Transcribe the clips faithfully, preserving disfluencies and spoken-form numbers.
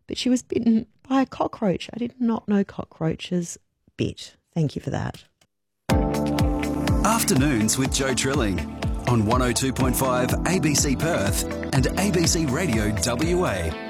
but she was bitten by a cockroach. I did not know cockroaches bit. Thank you for that. Afternoons with Joe Trilling on one oh two point five A B C Perth and A B C Radio W A.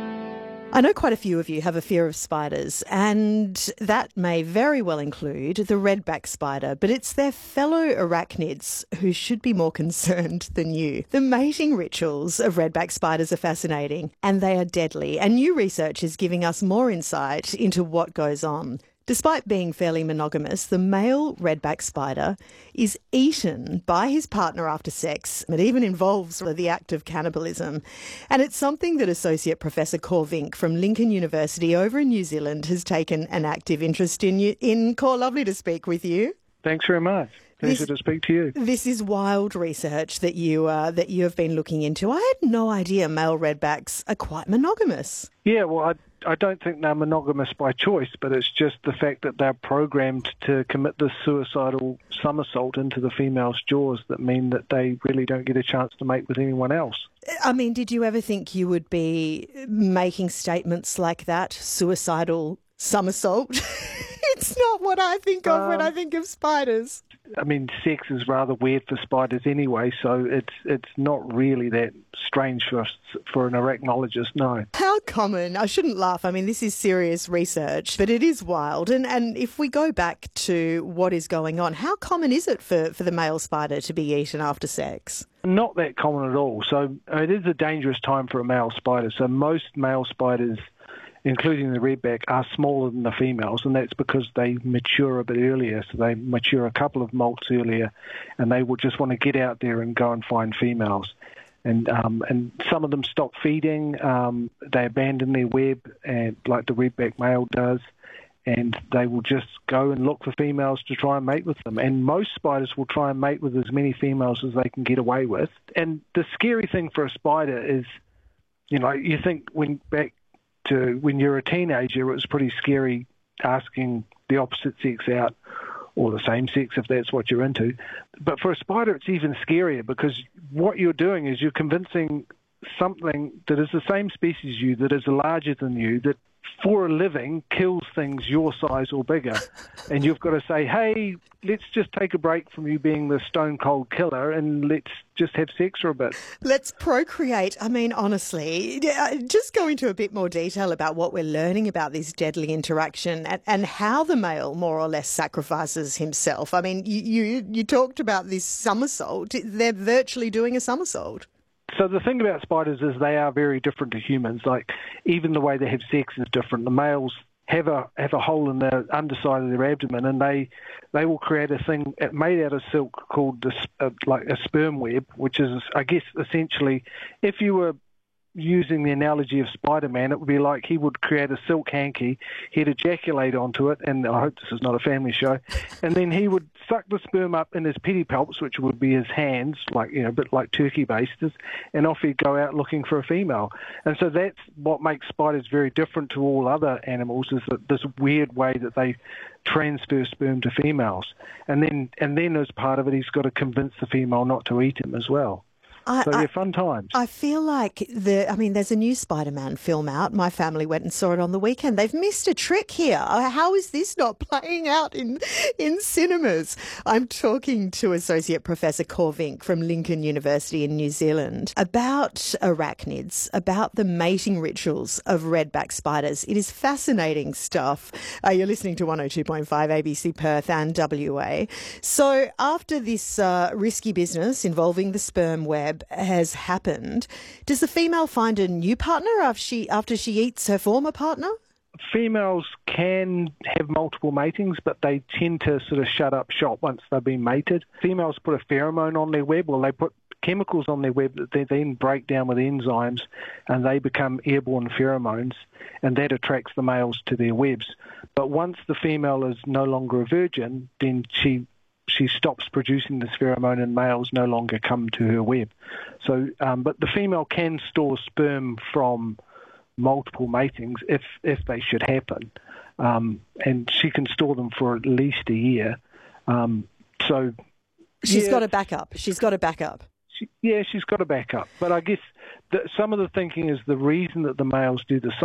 I know quite a few of you have a fear of spiders, and that may very well include the redback spider, but it's their fellow arachnids who should be more concerned than you. The mating rituals of redback spiders are fascinating, and they are deadly, and new research is giving us more insight into what goes on. Despite being fairly monogamous, the male redback spider is eaten by his partner after sex. It even involves the act of cannibalism. And it's something that Associate Professor Cor Vinck from Lincoln University over in New Zealand has taken an active interest in. You, in Cor, lovely to speak with you. Thanks very much. Pleasure This, to speak to you. This is wild research that you uh, that you have been looking into. I had no idea male redbacks are quite monogamous. Yeah, well, I, I don't think they're monogamous by choice, but it's just the fact that they're programmed to commit this suicidal somersault into the female's jaws that mean that they really don't get a chance to mate with anyone else. I mean, did you ever think you would be making statements like that, suicidal somersault? It's not what I think of um, when I think of spiders. I mean, sex is rather weird for spiders anyway, so it's it's not really that strange for for an arachnologist, no. How common, I shouldn't laugh, I mean, this is serious research, but it is wild. And, and if we go back to what is going on, how common is it for, for the male spider to be eaten after sex? Not that common at all. So it is a dangerous time for a male spider. So most male spiders, including the redback, are smaller than the females, and that's because they mature a bit earlier. So they mature a couple of molts earlier, and they will just want to get out there and go and find females. And um, and some of them stop feeding, um, they abandon their web, and like the redback male does, and they will just go and look for females to try and mate with them. And most spiders will try and mate with as many females as they can get away with. And the scary thing for a spider is, you know, you think when back to when you're a teenager, it was pretty scary asking the opposite sex out, or the same sex if that's what you're into. But for a spider, it's even scarier because what you're doing is you're convincing something that is the same species as you, that is larger than you, that for a living kills things your size or bigger. And you've got to say, hey, let's just take a break from you being the stone cold killer and let's just have sex for a bit. Let's procreate. I mean, honestly, just go into a bit more detail about what we're learning about this deadly interaction and, and how the male more or less sacrifices himself. I mean, you, you, you talked about this somersault. They're virtually doing a somersault. So the thing about spiders is they are very different to humans. Like, even the way they have sex is different. The males have a have a hole in the underside of their abdomen, and they they will create a thing made out of silk called this, uh, like a sperm web, which is, I guess, essentially, if you were using the analogy of Spider-Man, it would be like he would create a silk hanky, he'd ejaculate onto it, and I hope this is not a family show, and then he would suck the sperm up in his pedipalps, which would be his hands, like, you know, a bit like turkey basters, and off he'd go out looking for a female. And so that's what makes spiders very different to all other animals, is that this weird way that they transfer sperm to females. And then, and then as part of it, he's got to convince the female not to eat him as well. I, so, yeah, fun times. I feel like, the. I mean, there's a new Spider-Man film out. My family went and saw it on the weekend. They've missed a trick here. How is this not playing out in, in cinemas? I'm talking to Associate Professor Cor Vinck from Lincoln University in New Zealand about arachnids, about the mating rituals of redback spiders. It is fascinating stuff. Uh, you're listening to one oh two point five A B C Perth and W A. So after this uh, risky business involving the sperm web has happened, does the female find a new partner after she after she eats her former partner? Females can have multiple matings, but they tend to sort of shut up shop once they've been mated. Females put a pheromone on their web, or they put chemicals on their web that they then break down with enzymes, and they become airborne pheromones, and that attracts the males to their webs. But once the female is no longer a virgin, then she she stops producing this pheromone and males no longer come to her web. So, um, but the female can store sperm from multiple matings if, if they should happen. Um, and she can store them for at least a year. Um, so She's yeah, got a backup. She's got a backup. She, yeah, she's got a backup. But I guess that some of the thinking is the reason that the males do the